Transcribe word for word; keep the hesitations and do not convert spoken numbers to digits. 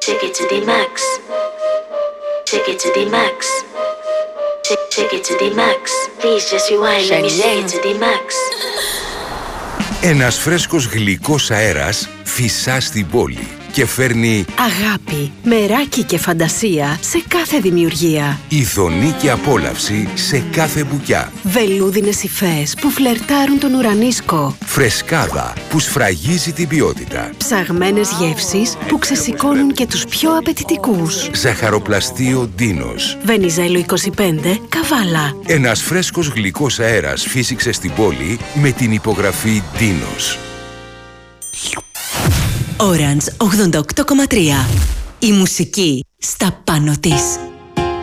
Take it to the max. Take it to the max. Take, take it to the max. Please just rewind. Let me take it to the max. Ένας φρέσκος γλυκός αέρας φυσά στην πόλη και φέρνει αγάπη, μεράκι και φαντασία σε κάθε δημιουργία. ειδονή και απόλαυση σε κάθε μπουκιά. Βελούδινες υφές που φλερτάρουν τον ουρανίσκο. Φρεσκάδα που σφραγίζει την ποιότητα. Ψαγμένες γεύσεις που ξεσηκώνουν και τους πιο απαιτητικούς. Ζαχαροπλαστείο Ντίνος. Βενιζέλο είκοσι πέντε, Καβάλα. Ένας φρέσκος γλυκός αέρας φύσηξε στην πόλη με την υπογραφή Ντίνος. Orange ογδόντα οκτώ κόμμα τρία. Η μουσική στα πάνω της.